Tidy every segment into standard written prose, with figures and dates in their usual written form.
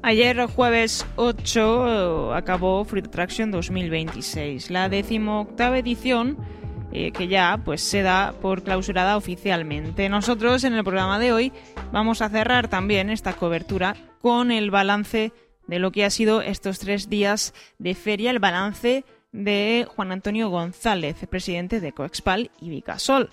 Ayer, jueves 8, acabó Fruit Attraction 2026, la 18ª edición que ya pues se da por clausurada oficialmente. Nosotros en el programa de hoy vamos a cerrar también esta cobertura con el balance de lo que ha sido estos 3 días de feria, el balance de Juan Antonio González, presidente de Coexpal y Vicasol.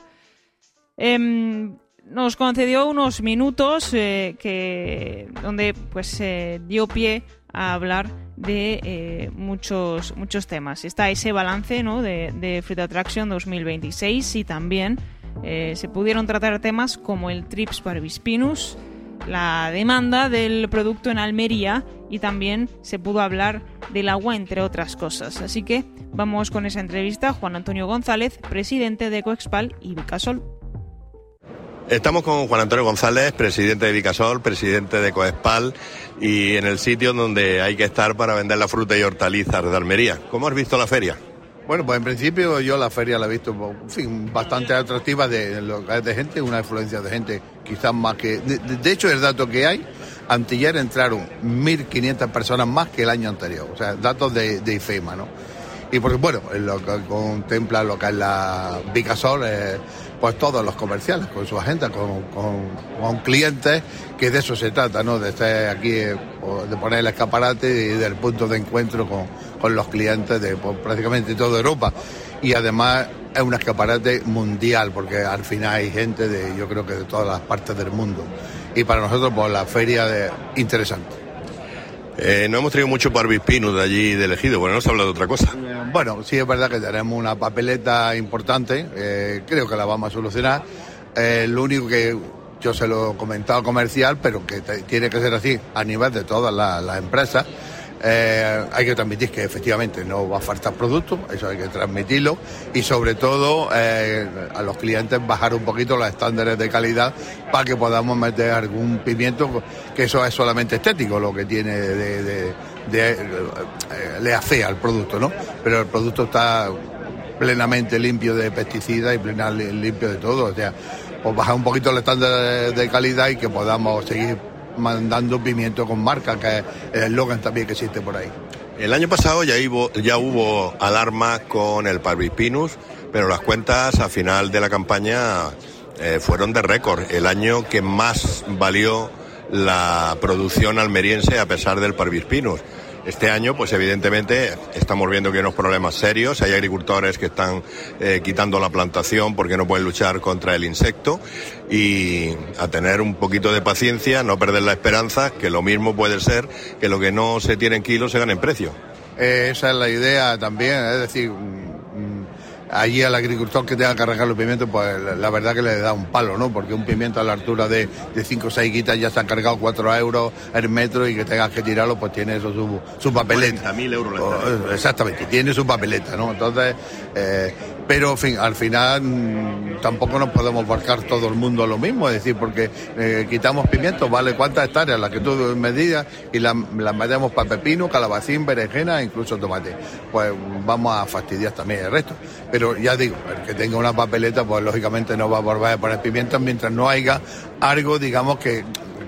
Nos concedió unos minutos donde pues dio pie a hablar de muchos temas. Está ese balance, ¿no?, de Fruit Attraction 2026 y también se pudieron tratar temas como el Trips parvispinus, la demanda del producto en Almería y también se pudo hablar del agua, entre otras cosas. Así que vamos con esa entrevista a Juan Antonio González, presidente de Coexpal y Vicasol. Estamos con Juan Antonio González, presidente de Vicasol, presidente de Coexpal, y en el sitio donde hay que estar para vender la fruta y hortalizas de Almería. ¿Cómo has visto la feria? Bueno, pues en principio yo la feria la he visto, en fin, bastante atractiva de gente, una afluencia de gente quizás más que... De hecho, el dato que hay, anteayer entraron 1.500 personas más que el año anterior, o sea, datos de IFEMA, ¿no? Y porque, bueno, lo que contempla lo que es la Vicasol, pues todos los comerciales, con su agenda, con clientes, que de eso se trata, ¿no? De estar aquí, de poner el escaparate y del punto de encuentro con los clientes de prácticamente toda Europa. Y además es un escaparate mundial, porque al final hay gente yo creo que de todas las partes del mundo. Y para nosotros, pues la feria interesante. No hemos traído mucho parvispinus de allí de Ejido, bueno, no se habla de otra cosa. Bueno, sí es verdad que tenemos una papeleta importante, creo que la vamos a solucionar. Lo único que yo se lo he comentado comercial, pero que tiene que ser así a nivel de todas las empresas. Hay que transmitir que efectivamente no va a faltar producto, eso hay que transmitirlo, y sobre todo a los clientes bajar un poquito los estándares de calidad para que podamos meter algún pimiento, que eso es solamente estético, lo que tiene le afea al producto, ¿no? Pero el producto está plenamente limpio de pesticidas y plenamente limpio de todo, o sea, pues bajar un poquito los estándares de calidad y que podamos seguir mandando pimiento con marca, que es el eslogan también que existe por ahí. El año pasado ya hubo alarma con el parvispinus, pero las cuentas a final de la campaña fueron de récord. El año que más valió la producción almeriense a pesar del parvispinus. Este año, pues evidentemente, estamos viendo que hay unos problemas serios. Hay agricultores que están quitando la plantación porque no pueden luchar contra el insecto. Y a tener un poquito de paciencia, no perder la esperanza, que lo mismo puede ser que lo que no se tiene en kilos se gane en precio. Esa es la idea también, es decir, allí al agricultor que tenga que arrancar los pimientos, pues la verdad que le da un palo, ¿no? Porque un pimiento a la altura de 5 o 6 guitas ya se han cargado 4 euros el metro, y que tengas que tirarlo, pues tiene eso su papeleta. 40.000 euros la entrada. Exactamente, tiene su papeleta, ¿no? Entonces, pero en fin, al final tampoco nos podemos marcar todo el mundo lo mismo, es decir, porque quitamos pimientos, ¿vale? ¿Cuántas hectáreas? Las que tú me digas, y las metemos para pepino, calabacín, berenjena e incluso tomate. Pues vamos a fastidiar también el resto. Pero ya digo, el que tenga una papeleta, pues lógicamente no va a volver a poner pimientos mientras no haya algo, digamos, que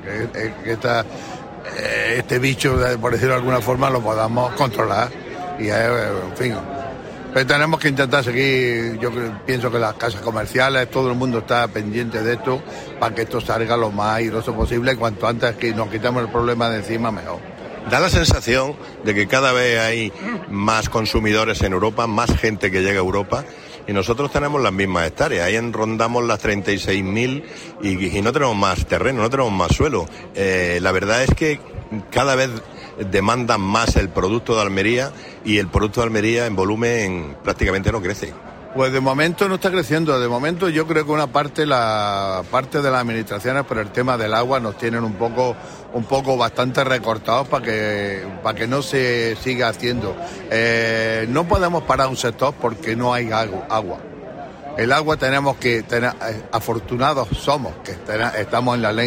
este bicho, por decirlo de alguna forma, lo podamos controlar. Y en fin, pero tenemos que intentar seguir. Yo pienso que las casas comerciales, todo el mundo está pendiente de esto para que esto salga lo más airoso posible, y cuanto antes que nos quitamos el problema de encima, mejor. Da la sensación de que cada vez hay más consumidores en Europa, más gente que llega a Europa, y nosotros tenemos las mismas hectáreas. Ahí rondamos las 36.000 y no tenemos más terreno, no tenemos más suelo. La verdad es que cada vez demandan más el producto de Almería, y el producto de Almería en volumen prácticamente no crece. Pues de momento no está creciendo. De momento yo creo que la parte de las administraciones, por el tema del agua, nos tienen un poco bastante recortados para que no se siga haciendo. No podemos parar un sector porque no hay agua. El agua tenemos que tener, afortunados somos, que estamos en la ley